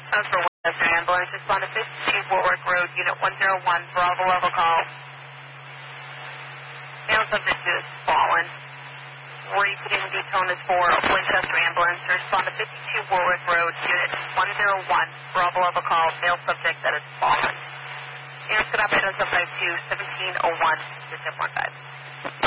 For Western Ambulance, respond to 52 Warwick Road, Unit 101, Bravo level call. Male subject is fallen. Repeating the tone is for Winchester Ambulance. Respond to 52 Warwick Road, Unit 101, Bravo level call. Male subject that is fallen. Units could operate on subside to 1701 to 1015.